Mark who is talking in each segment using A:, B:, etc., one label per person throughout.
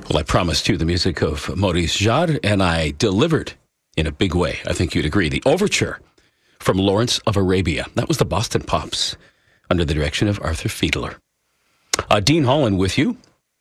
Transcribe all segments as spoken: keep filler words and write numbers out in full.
A: Well, I promised you the music of Maurice Jarre, and I delivered in a big way. I think you'd agree. The Overture from Lawrence of Arabia. That was the Boston Pops under the direction of Arthur Fiedler. Uh, Dean Holland with you.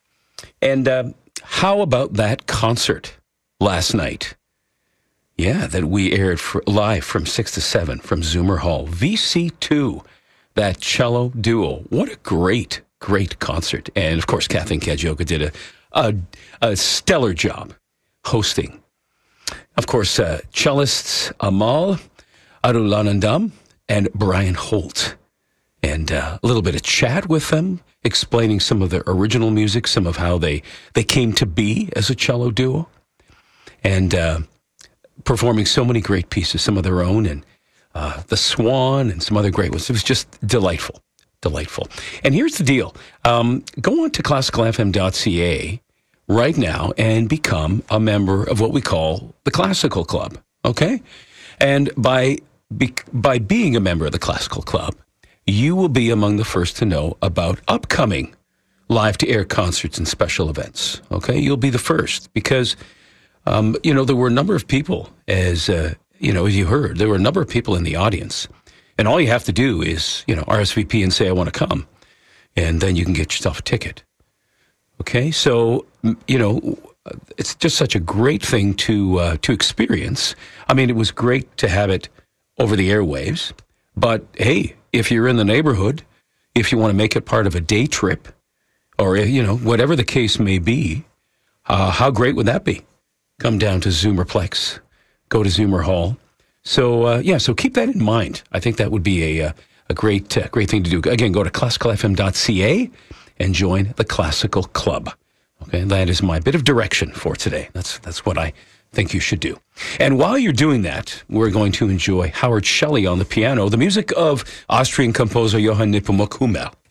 A: And uh, how about that concert last night? Yeah, that we aired for, live from six to seven from Zoomer Hall. V C two, that cello duo. What a great, great concert. And, of course, Kathleen Kajioka did a, a, a stellar job hosting. Of course, uh, cellists Amal Arulanandam and Brian Holt. And uh, a little bit of chat with them, explaining some of their original music, some of how they, they came to be as a cello duo. And uh, performing so many great pieces, some of their own, and uh, The Swan and some other great ones. It was just delightful, delightful. And here's the deal. Um, go on to classical f m dot c a right now and become a member of what we call the Classical Club, okay? And by be, by being a member of the Classical Club, you will be among the first to know about upcoming live-to-air concerts and special events, okay? You'll be the first because, um, you know, there were a number of people, as, uh, you know, as you heard, there were a number of people in the audience. And all you have to do is, you know, R S V P and say, I want to come. And then you can get yourself a ticket. Okay? So, you know, it's just such a great thing to uh, to experience. I mean, it was great to have it over the airwaves. But, hey, if you're in the neighborhood, if you want to make it part of a day trip, or, you know, whatever the case may be, uh, how great would that be? Come down to Zoomerplex, go to Zoomer Hall. So, uh, yeah, so keep that in mind. I think that would be a, a great uh, great thing to do. Again, go to classical f m dot c a and join the Classical Club. Okay, that is my bit of direction for today. That's that's what I think you should do. And while you're doing that, we're going to enjoy Howard Shelley on the piano, the music of Austrian composer Johann Nepomuk Hummel.